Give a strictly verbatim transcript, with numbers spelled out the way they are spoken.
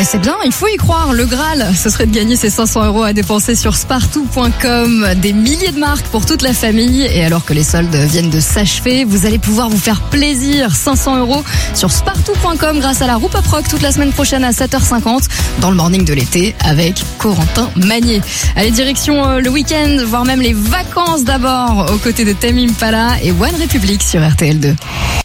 Et c'est bien, il faut y croire. Le Graal, ce serait de gagner ces cinq cents euros à dépenser sur spartou point com. Des milliers de marques pour toute la famille. Et alors que les soldes viennent de s'achever, vous allez pouvoir vous faire plaisir. cinq cents euros sur spartou point com grâce à la Roupa Proc toute la semaine prochaine à sept heures cinquante dans le morning de l'été avec Corentin Magnier. Allez, direction euh, le week-end, voire même les vacances d'abord aux côtés de Tame Impala et One Republic sur R T L deux.